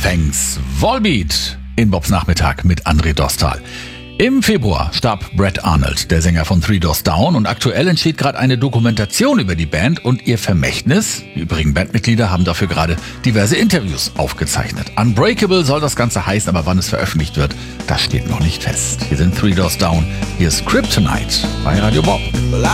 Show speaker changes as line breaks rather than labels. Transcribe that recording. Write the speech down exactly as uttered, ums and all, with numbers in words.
Thanks. Volbeat in Bobs Nachmittag mit André Dostal. Im Februar starb Brett Arnold, der Sänger von Three Doors Down, und aktuell entsteht gerade eine Dokumentation über die Band und ihr Vermächtnis. Die übrigen Bandmitglieder haben dafür gerade diverse Interviews aufgezeichnet. Unbreakable soll das Ganze heißen, aber wann es veröffentlicht wird, das steht noch nicht fest. Hier sind Three Doors Down, hier ist Kryptonite bei Radio Bob.